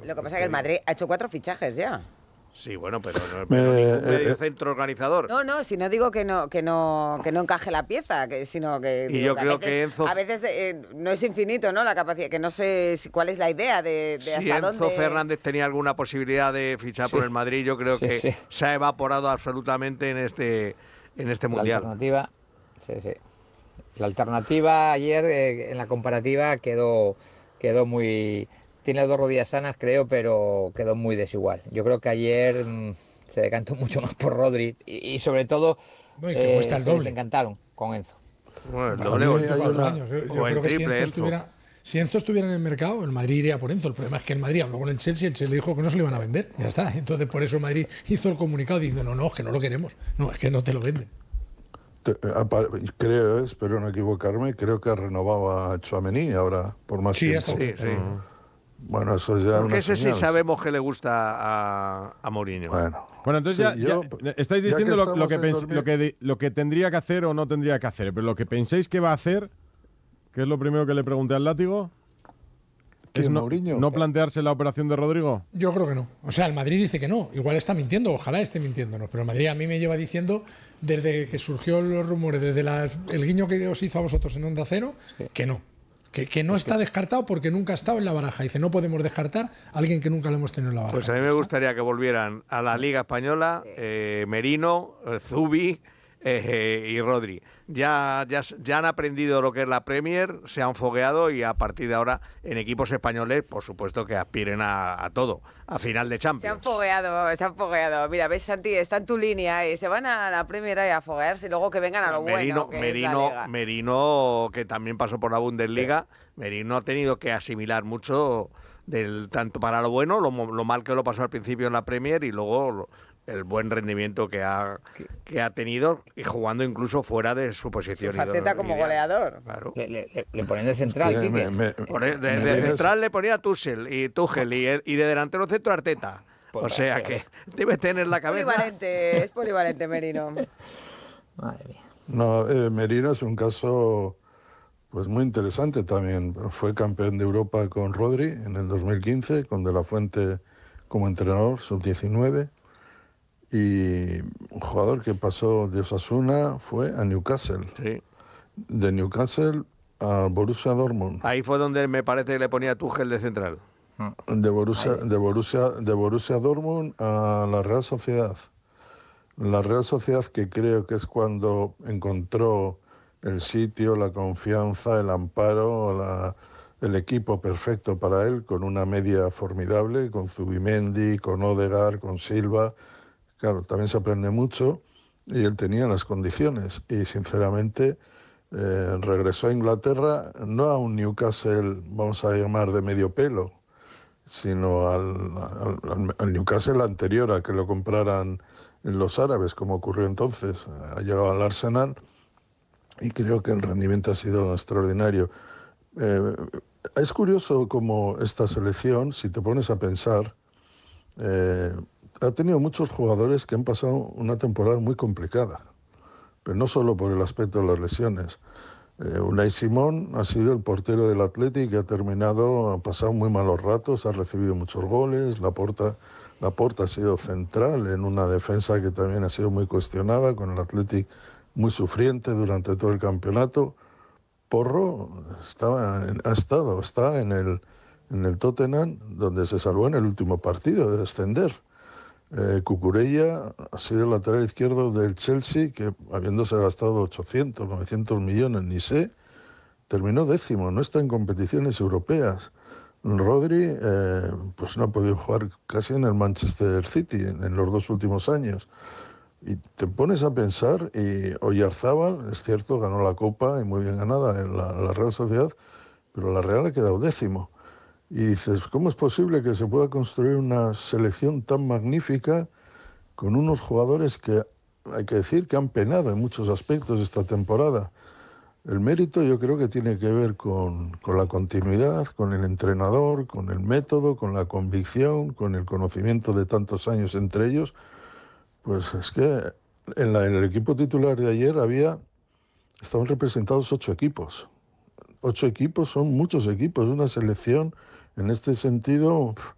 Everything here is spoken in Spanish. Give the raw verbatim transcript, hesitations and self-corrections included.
Lo que pasa es que el Madrid ha hecho cuatro fichajes ya. Sí, bueno, pero no es ningún medio centro organizador. No, no, si no digo que no que no que no encaje la pieza, que sino que y digo, yo creo a veces, que Enzo a veces eh, no es infinito, ¿no? La capacidad, que no sé si, cuál es la idea de, de si hasta Enzo dónde. Fernández tenía alguna posibilidad de fichar sí. por el Madrid, yo creo sí, que sí. se ha evaporado absolutamente en este en este mundial. La alternativa, sí, sí. La alternativa ayer eh, en la comparativa quedó quedó muy. Tiene dos rodillas sanas, creo, pero quedó muy desigual. Yo creo que ayer mmm, se decantó mucho más por Rodri y, y sobre todo no, y que cuesta eh, el se doble. desencantaron con Enzo. Bueno, el doble o hay una, años, yo, yo creo que si Enzo, Enzo. Estuviera, si Enzo estuviera en el mercado, el Madrid iría por Enzo. El problema es que el Madrid habló con el Chelsea, el Chelsea dijo que no se lo iban a vender. Ya está. Entonces por eso el Madrid hizo el comunicado diciendo no, no, es que no lo queremos. No, es que no te lo venden. Creo, espero no equivocarme, creo que renovaba a Tchouaméni ahora por más sí, tiempo. Sí, sí. Bueno, eso es ya Porque una ese señal. sí sabemos que le gusta a, a Mourinho. Bueno, bueno entonces sí, ya, yo, ya estáis diciendo ya que lo, lo, que pens, dormir... lo, que de, lo que tendría que hacer o no tendría que hacer, pero lo que pensáis que va a hacer, que es lo primero que le pregunté al Látigo, es no, no plantearse la operación de Rodrigo. Yo creo que no. O sea, el Madrid dice que no. Igual está mintiendo, ojalá esté mintiéndonos. Pero el Madrid a mí me lleva diciendo, desde que surgió los rumores, desde las, el guiño que os hizo a vosotros en Onda Cero, sí. que no. Que, que no está descartado porque nunca ha estado en la baraja. Dice, no podemos descartar a alguien que nunca lo hemos tenido en la baraja. Pues a mí me gustaría que volvieran a la Liga Española eh, Merino, Zubi eh, y Rodri. Ya, ya, ya han aprendido lo que es la Premier, se han fogueado y a partir de ahora en equipos españoles, por supuesto que aspiren a, a todo, a final de Champions. Se han fogueado, se han fogueado. Mira, ves, Santi, está en tu línea y se van a la Premier y a foguearse y luego que vengan a lo Merino, bueno, que Merino, es la Liga. Merino, que también pasó por la Bundesliga, sí. Merino ha tenido que asimilar mucho del tanto para lo bueno, lo, lo mal que lo pasó al principio en la Premier y luego lo, el buen rendimiento que ha, que ha tenido y jugando incluso fuera de su posición. Su faceta como ideal. Goleador. Claro. Le, le, le ponen de central, sí, me, me, de, de, de central le ponía Tuchel y Tuchel y, y de delantero centro Arteta. Pues o sea que debe tener la cabeza. Polivalente, es polivalente Merino. Madre mía. No, eh, Merino es un caso pues muy interesante también. Fue campeón de Europa con Rodri en el dos mil quince, con De La Fuente como entrenador, sub diecinueve. Y un jugador que pasó de Osasuna fue a Newcastle. Sí. De Newcastle a Borussia Dortmund. Ahí fue donde me parece que le ponía Tuchel de central. De Borussia, de Borussia, de Borussia Dortmund a la Real Sociedad. La Real Sociedad, que creo que es cuando encontró el sitio, la confianza, el amparo, la, el equipo perfecto para él, con una media formidable, con Zubimendi, con Odegaard, con Silva. Claro, también se aprende mucho y él tenía las condiciones y sinceramente eh, regresó a Inglaterra no a un Newcastle, vamos a llamar de medio pelo, sino al, al, al Newcastle anterior a que lo compraran los árabes, como ocurrió entonces. Ha llegado al Arsenal y creo que el rendimiento ha sido extraordinario. Eh, es curioso cómo esta selección, si te pones a pensar, eh, ha tenido muchos jugadores que han pasado una temporada muy complicada, pero no solo por el aspecto de las lesiones. Eh, Unai Simón ha sido el portero del Athletic, que ha terminado, ha pasado muy malos ratos, ha recibido muchos goles. Laporta, Laporta ha sido central en una defensa que también ha sido muy cuestionada, con el Athletic muy sufriente durante todo el campeonato. Porro estaba, ha estado, está en el, en el Tottenham, donde se salvó en el último partido de descender. Eh, Cucurella ha sido el lateral izquierdo del Chelsea, que habiéndose gastado ochocientos, novecientos millones, ni sé, terminó décimo, no está en competiciones europeas. Rodri eh, pues no ha podido jugar casi en el Manchester City en, en los dos últimos años. Y te pones a pensar, y Oyarzábal, es cierto, ganó la Copa y muy bien ganada en la, la Real Sociedad, pero la Real ha quedado décimo. Y dices, ¿cómo es posible que se pueda construir una selección tan magnífica con unos jugadores que, hay que decir, que han penado en muchos aspectos esta temporada? El mérito yo creo que tiene que ver con, con la continuidad, con el entrenador, con el método, con la convicción, con el conocimiento de tantos años entre ellos. Pues es que en, la, en el equipo titular de ayer había, estaban representados ocho equipos. Ocho equipos son muchos equipos, una selección en este sentido